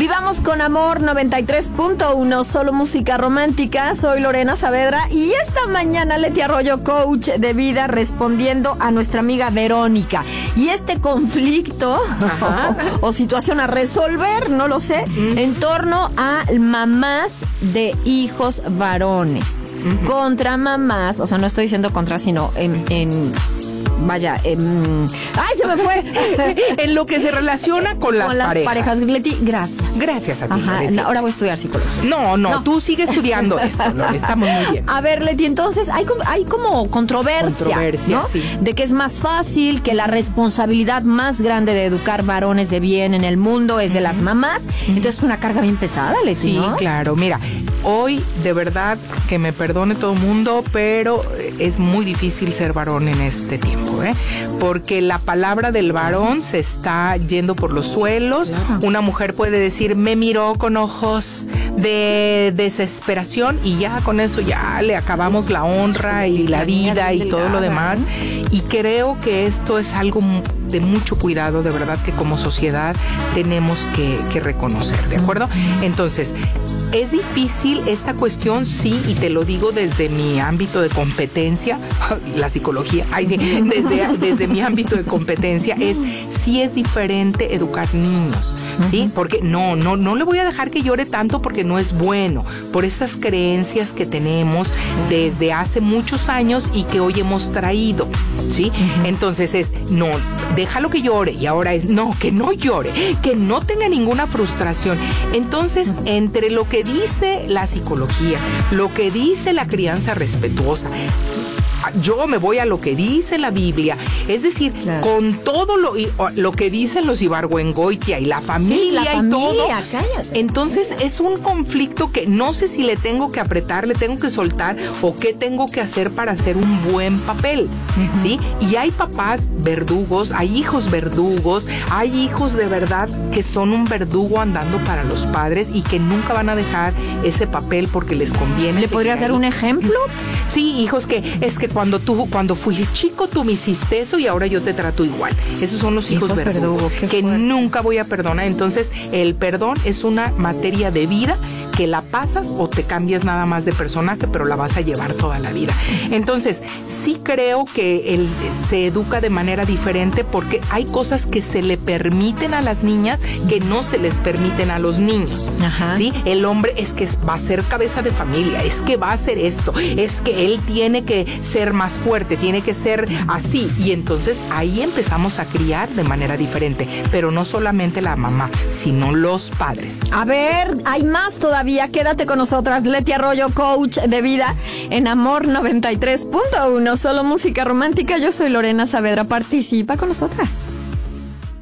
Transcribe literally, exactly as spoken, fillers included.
vamos con Amor noventa y tres punto uno, solo música romántica. Soy Lorena Saavedra y esta mañana Leti Arroyo, coach de vida, respondiendo a nuestra amiga Verónica. Y este conflicto o, o situación a resolver, no lo sé, uh-huh. en torno a mamás de hijos varones. Uh-huh. Contra mamás, o sea, no estoy diciendo contra, sino en... en Vaya, eh, ¡ay, se me fue! En lo que se relaciona con las, con las parejas. parejas. Leti, gracias. Gracias a ti. Ajá, no, ahora voy a estudiar psicología. No, no, no. Tú sigue estudiando esto, Lore, estamos muy bien. A ver, Leti, entonces hay, hay como controversia, controversia ¿no? sí. De que es más fácil, que la responsabilidad más grande de educar varones de bien en el mundo es de las mamás. Entonces es una carga bien pesada, Leti, Sí, ¿no? claro. Mira, hoy, de verdad, que me perdone todo el mundo, pero es muy difícil ser varón en este tiempo. ¿Eh? Porque la palabra del varón se está yendo por los suelos. Claro. Una mujer puede decir, me miró con ojos de desesperación y ya con eso ya le acabamos la honra y la vida y todo lo demás. Y creo que esto es algo de mucho cuidado, de verdad, que como sociedad tenemos que, que reconocer, ¿de acuerdo? Entonces, es difícil esta cuestión, sí, y te lo digo desde mi ámbito de competencia, la psicología, ay, sí, desde, desde mi ámbito de competencia, es sí es diferente educar niños, ¿sí? Porque no, no, no le voy a dejar que llore tanto porque no es bueno, por estas creencias que tenemos desde hace muchos años y que hoy hemos traído, ¿sí? Entonces es, no, déjalo que llore, y ahora es, no, que no llore, que no tenga ninguna frustración. Entonces, entre lo que dice la psicología, lo que dice la crianza respetuosa, yo me voy a lo que dice la Biblia, es decir, claro. con todo lo, lo que dicen los Ibargüengoitia y la familia, sí, la y familia, todo, cállate. Entonces es un conflicto que no sé si le tengo que apretar, le tengo que soltar o qué tengo que hacer para hacer un buen papel, uh-huh. ¿sí? Y hay papás verdugos, hay hijos verdugos, hay hijos de verdad que son un verdugo andando para los padres y que nunca van a dejar ese papel porque les conviene. ¿Le podría hacer un ejemplo? Sí, hijos que es que cuando tú, cuando fui chico, tú me hiciste eso y ahora yo te trato igual. Esos son los hijos, hijos verdugos, verdugo, que fuerte. Nunca voy a perdonar. Entonces, el perdón es una materia de vida que la pasas o te cambias nada más de personaje, pero la vas a llevar toda la vida. Entonces, sí creo que él se educa de manera diferente porque hay cosas que se le permiten a las niñas que no se les permiten a los niños. Ajá. ¿Sí? El hombre es que va a ser cabeza de familia, es que va a hacer esto, es que él tiene que ser más fuerte, tiene que ser así. Y entonces ahí empezamos a criar de manera diferente, pero no solamente la mamá, sino los padres. A ver, hay más todavía. Quédate con nosotras, Leti Arroyo, coach de vida en Amor noventa y tres punto uno, solo música romántica. Yo soy Lorena Saavedra, participa con nosotras.